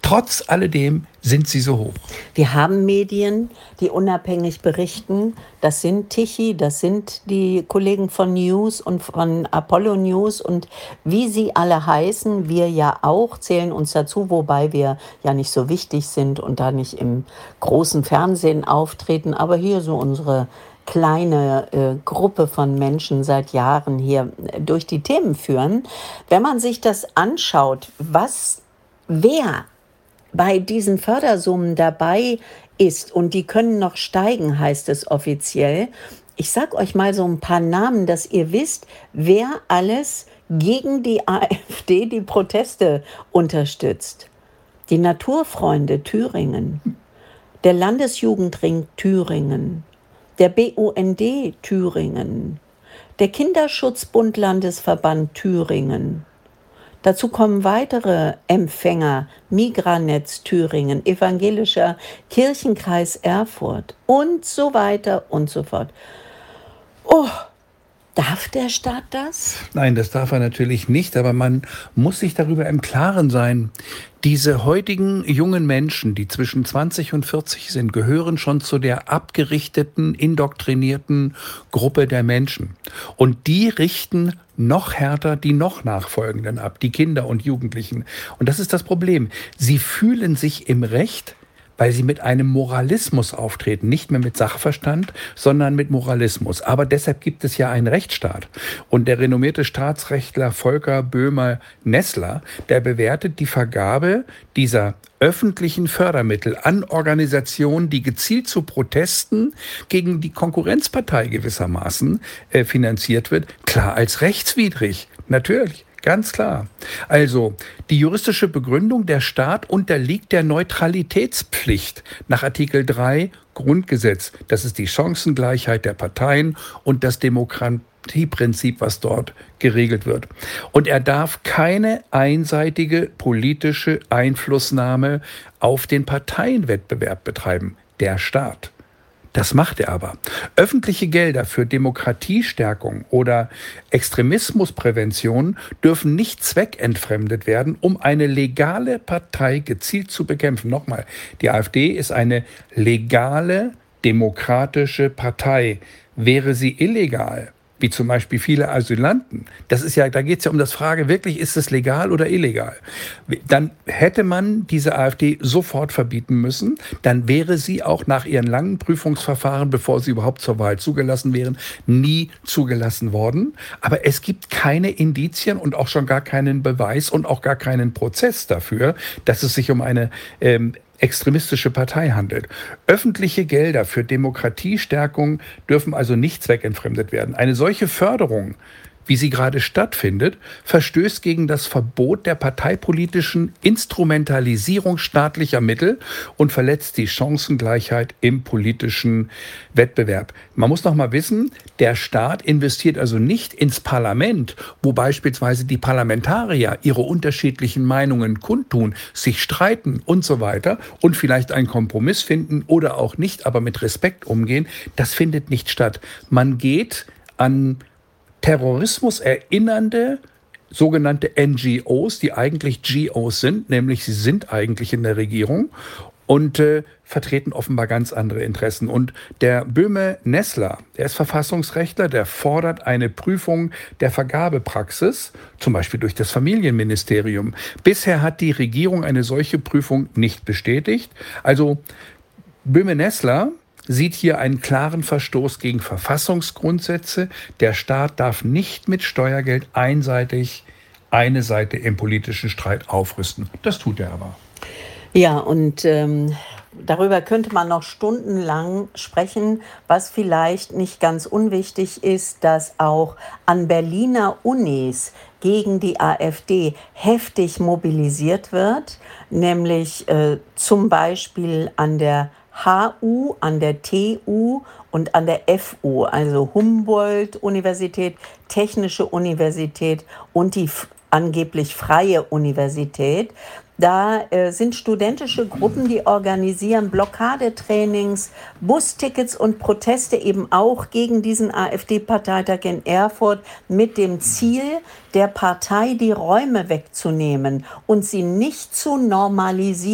Trotz alledem sind sie so hoch. Wir haben Medien, die unabhängig berichten. Das sind Tichy, das sind die Kollegen von News und von Apollo News und wie sie alle heißen, wir ja auch, zählen uns dazu, wobei wir ja nicht so wichtig sind und da nicht im großen Fernsehen auftreten, aber hier so unsere kleine Gruppe von Menschen seit Jahren hier durch die Themen führen. Wenn man sich das anschaut, wer bei diesen Fördersummen dabei ist und die können noch steigen, heißt es offiziell. Ich sag euch mal so ein paar Namen, dass ihr wisst, wer alles gegen die AfD die Proteste unterstützt. Die Naturfreunde Thüringen, der Landesjugendring Thüringen, der BUND Thüringen, der Kinderschutzbund Landesverband Thüringen. Dazu kommen weitere Empfänger, Migranetz Thüringen, Evangelischer Kirchenkreis Erfurt und so weiter und so fort. Oh, darf der Staat das? Nein, das darf er natürlich nicht, aber man muss sich darüber im Klaren sein. Diese heutigen jungen Menschen, die zwischen 20 und 40 sind, gehören schon zu der abgerichteten, indoktrinierten Gruppe der Menschen. Und die richten noch härter die noch Nachfolgenden ab, die Kinder und Jugendlichen. Und das ist das Problem. Sie fühlen sich im Recht, weil sie mit einem Moralismus auftreten, nicht mehr mit Sachverstand, sondern mit Moralismus. Aber deshalb gibt es ja einen Rechtsstaat. Und der renommierte Staatsrechtler Volker Böhmer-Nessler, der bewertet die Vergabe dieser öffentlichen Fördermittel an Organisationen, die gezielt zu Protesten gegen die Konkurrenzpartei gewissermaßen finanziert wird, klar als rechtswidrig. Natürlich. Ganz klar. Also, die juristische Begründung, der Staat unterliegt der Neutralitätspflicht nach Artikel 3 Grundgesetz. Das ist die Chancengleichheit der Parteien und das Demokratieprinzip, was dort geregelt wird. Und er darf keine einseitige politische Einflussnahme auf den Parteienwettbewerb betreiben. Der Staat. Das macht er aber. Öffentliche Gelder für Demokratiestärkung oder Extremismusprävention dürfen nicht zweckentfremdet werden, um eine legale Partei gezielt zu bekämpfen. Nochmal, die AfD ist eine legale, demokratische Partei. Wäre sie illegal, wie zum Beispiel viele Asylanten, da geht es ja um das Frage, wirklich ist es legal oder illegal? Dann hätte man diese AfD sofort verbieten müssen, dann wäre sie auch nach ihren langen Prüfungsverfahren, bevor sie überhaupt zur Wahl zugelassen wären, nie zugelassen worden. Aber es gibt keine Indizien und auch schon gar keinen Beweis und auch gar keinen Prozess dafür, dass es sich um eine extremistische Partei handelt. Öffentliche Gelder für Demokratiestärkung dürfen also nicht zweckentfremdet werden. Eine solche Förderung, wie sie gerade stattfindet, verstößt gegen das Verbot der parteipolitischen Instrumentalisierung staatlicher Mittel und verletzt die Chancengleichheit im politischen Wettbewerb. Man muss noch mal wissen, der Staat investiert also nicht ins Parlament, wo beispielsweise die Parlamentarier ihre unterschiedlichen Meinungen kundtun, sich streiten und so weiter und vielleicht einen Kompromiss finden oder auch nicht, aber mit Respekt umgehen. Das findet nicht statt. Man geht an Terrorismus erinnernde sogenannte NGOs, die eigentlich GOs sind, nämlich sie sind eigentlich in der Regierung und vertreten offenbar ganz andere Interessen. Und der Böhme-Nessler, der ist Verfassungsrechtler, der fordert eine Prüfung der Vergabepraxis, zum Beispiel durch das Familienministerium. Bisher hat die Regierung eine solche Prüfung nicht bestätigt. Also Böhme-Nessler sieht hier einen klaren Verstoß gegen Verfassungsgrundsätze. Der Staat darf nicht mit Steuergeld einseitig eine Seite im politischen Streit aufrüsten. Das tut er aber. Ja, und darüber könnte man noch stundenlang sprechen, was vielleicht nicht ganz unwichtig ist, dass auch an Berliner Unis gegen die AfD heftig mobilisiert wird, nämlich zum Beispiel an der HU, an der TU und an der FU, also Humboldt-Universität, Technische Universität und die angeblich Freie Universität. Da sind studentische Gruppen, die organisieren Blockadetrainings, Bustickets und Proteste eben auch gegen diesen AfD-Parteitag in Erfurt mit dem Ziel, der Partei die Räume wegzunehmen und sie nicht zu normalisieren.